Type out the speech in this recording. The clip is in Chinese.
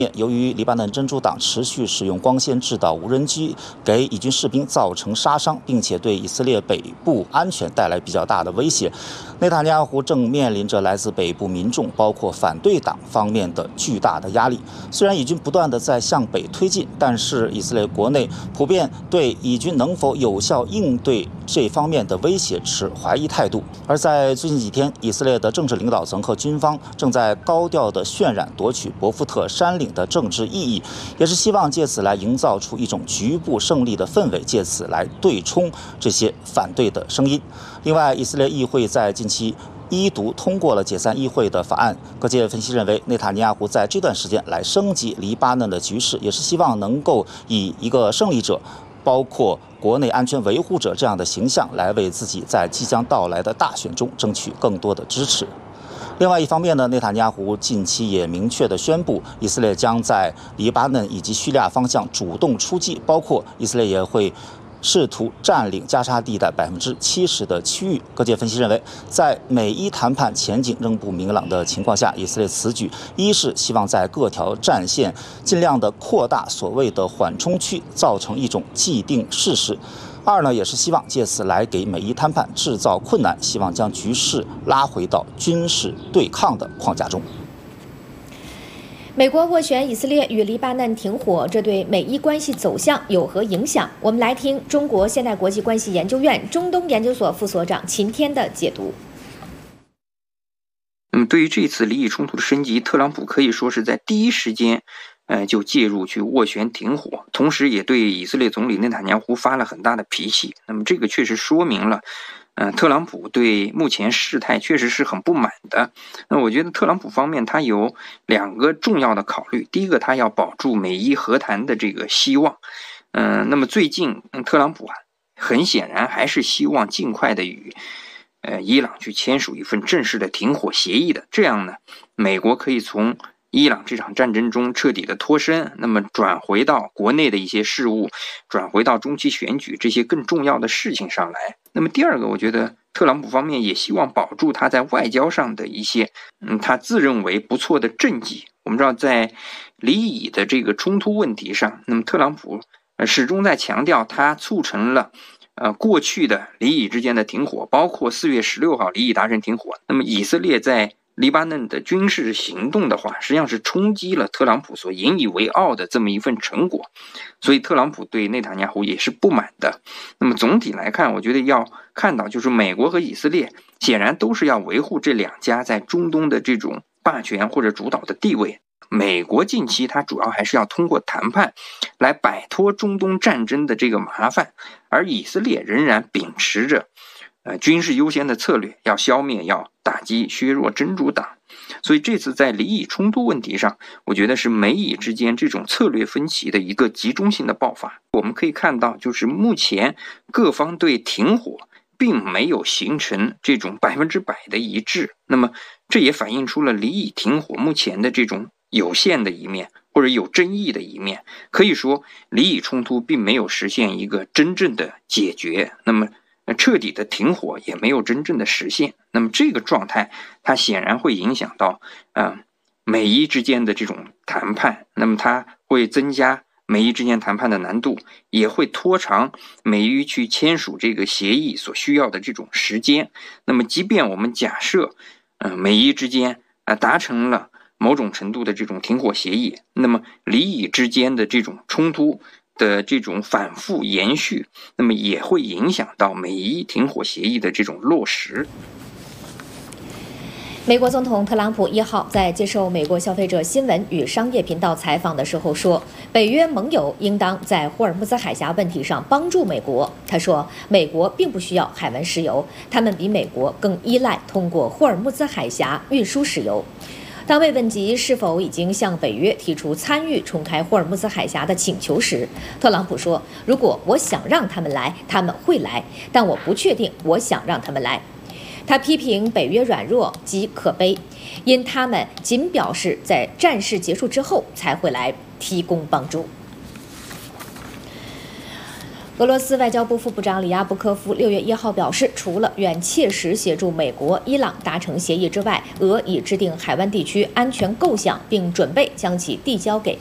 由于黎巴嫩真主党持续使用光纤制导无人机给以军士兵造成杀伤，并且对以色列北部安全带来比较大的威胁，内塔尼亚胡正面临着来自北部民众，包括反对党方面的巨大的压力。虽然以军不断地在向北推进，但是以色列国内普遍对以军能否有效应对这方面的威胁持怀疑态度。而在最近几天，以色列的政治领导层和军方正在高调地渲染夺取博福特山岭的政治意义，也是希望借此来营造出一种局部胜利的氛围，借此来对冲这些反对的声音。另外，以色列议会在近期一读通过了解散议会的法案。各界分析认为，内塔尼亚胡在这段时间来升级黎巴嫩的局势，也是希望能够以一个胜利者，包括国内安全维护者这样的形象，来为自己在即将到来的大选中争取更多的支持。另外一方面呢，内塔尼亚胡近期也明确地宣布，以色列将在黎巴嫩以及叙利亚方向主动出击，包括以色列也会试图占领加沙地带70%的区域。各界分析认为，在美伊谈判前景仍不明朗的情况下，以色列此举一是希望在各条战线尽量的扩大所谓的缓冲区，造成一种既定事实；二呢，也是希望借此来给美伊谈判制造困难，希望将局势拉回到军事对抗的框架中。 美国斡旋以色列与黎巴嫩停火，这对美伊关系走向有何影响？我们来听中国现代国际关系研究院中东研究所副所长秦天的解读。 对于这次黎以冲突的升级，特朗普可以说是在第一时间就介入去斡旋停火，同时也对以色列总理内塔尼亚胡发了很大的脾气。那么这个确实说明了特朗普对目前事态确实是很不满的。那我觉得特朗普方面他有两个重要的考虑，第一个他要保住美伊和谈的这个希望。那么最近特朗普很显然还是希望尽快的与伊朗去签署一份正式的停火协议的，这样呢，美国可以从伊朗这场战争中彻底的脱身，那么转回到国内的一些事务，转回到中期选举这些更重要的事情上来。那么第二个，我觉得特朗普方面也希望保住他在外交上的一些他自认为不错的政绩。我们知道在黎以的这个冲突问题上，那么特朗普始终在强调他促成了过去的黎以之间的停火，包括4月16号黎以达成停火。那么以色列在黎巴嫩的军事行动的话，实际上是冲击了特朗普所引以为傲的这么一份成果，所以特朗普对内塔尼亚胡也是不满的。那么总体来看，我觉得要看到就是美国和以色列显然都是要维护这两家在中东的这种霸权或者主导的地位。美国近期它主要还是要通过谈判来摆脱中东战争的这个麻烦，而以色列仍然秉持着军事优先的策略，要消灭、要打击、削弱真主党。所以这次在黎以冲突问题上，我觉得是美以之间这种策略分歧的一个集中性的爆发。我们可以看到，就是目前各方对停火并没有形成这种100%的一致，那么这也反映出了黎以停火目前的这种有限的一面，或者有争议的一面。可以说黎以冲突并没有实现一个真正的解决，那么彻底的停火也没有真正的实现。那么这个状态它显然会影响到美伊之间的这种谈判，那么它会增加美伊之间谈判的难度，也会拖长美伊去签署这个协议所需要的这种时间。那么即便我们假设美伊之间达成了某种程度的这种停火协议，那么黎以之间的这种冲突的这种反复延续，那么也会影响到美伊停火协议的这种落实。 美国总统特朗普1号在接受美国消费者新闻与商业频道采访的时候说，北约盟友应当在霍尔木兹海峡问题上帮助美国。他说，美国并不需要海湾石油，他们比美国更依赖通过霍尔木兹海峡运输石油。当被问及是否已经向北约提出参与重开霍尔木兹海峡的请求时，特朗普说，如果我想让他们来，他们会来，但我不确定我想让他们来。他批评北约软弱及可悲，因他们仅表示在战事结束之后才会来提供帮助。 俄罗斯外交部副部长里亚布科夫6月1号表示，除了愿切实协助美国、伊朗达成协议之外，俄已制定海湾地区安全构想，并准备将其递交给